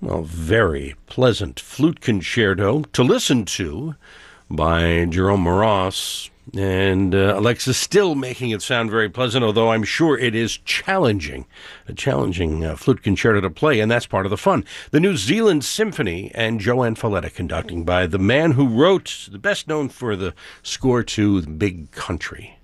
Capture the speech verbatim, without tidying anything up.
A very pleasant flute concerto to listen to by Jerome Moross. And uh, Alexis still making it sound very pleasant, although I'm sure it is challenging, a challenging uh, flute concerto to play, and that's part of the fun. The New Zealand Symphony and Joanne Falletta conducting by the man who wrote, the best known for the score to Big Country.